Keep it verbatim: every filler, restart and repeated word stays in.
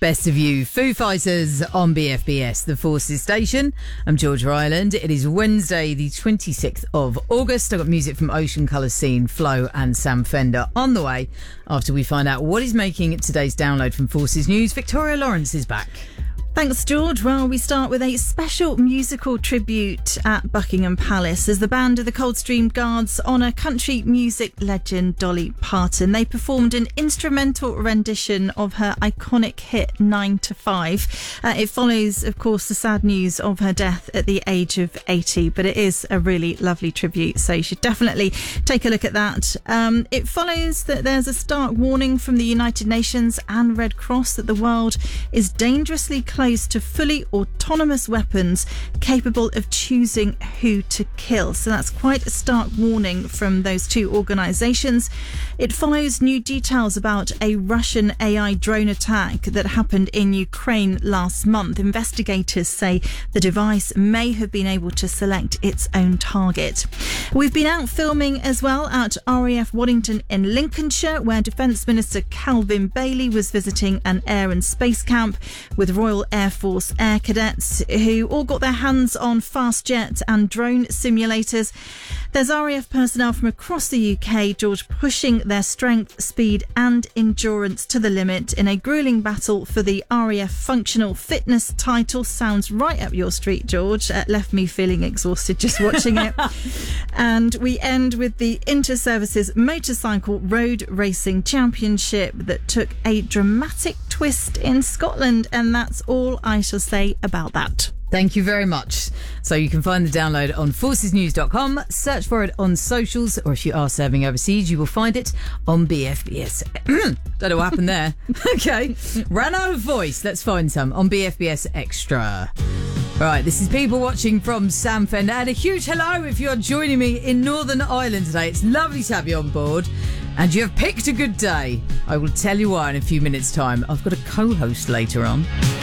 Best of You, Foo Fighters on B F B S, the Forces Station. I'm Georgia Ireland. It is Wednesday, the twenty-sixth of August. I've got music from Ocean Colour Scene, Flo and Sam Fender on the way after we find out what is making today's download from Forces News. Victoria Lawrence is back. Thanks, George. Well, we start with a special musical tribute at Buckingham Palace as the band of the Coldstream Guards honour country music legend Dolly Parton. They performed an instrumental rendition of her iconic hit nine to five. Uh, it follows, of course, the sad news of her death at the age of eighty, but it is a really lovely tribute, so you should definitely take a look at that. Um, it follows that there's a stark warning from the United Nations and Red Cross that the world is dangerously close to fully autonomous weapons capable of choosing who to kill. So that's quite a stark warning from those two organisations. It follows new details about a Russian A I drone attack that happened in Ukraine last month. Investigators say the device may have been able to select its own target. We've been out filming as well at R A F Waddington in Lincolnshire, where Defence Minister Calvin Bailey was visiting an air and space camp with Royal Air Force Air Cadets who all got their hands on fast jet and drone simulators. There's R A F personnel from across the U K, George, pushing their strength, speed and endurance to the limit in a gruelling battle for the R A F Functional Fitness title. Sounds right up your street, George. Uh, left me feeling exhausted just watching it. And we end with the Inter-Services Motorcycle Road Racing Championship that took a dramatic twist in Scotland, and that's all I shall say about that. Thank you very much. So you can find the download on forces news dot com, search for it on socials, or if you are serving overseas, you will find it on B F B S. Don't know what happened there. Okay, ran out of voice. Let's find some on B F B S Extra. All right, this is People Watching from Sam Fender, and a huge hello if you're joining me in Northern Ireland today. It's lovely to have you on board, and you have picked a good day. I will tell you why in a few minutes' time. I've got a co-host later on.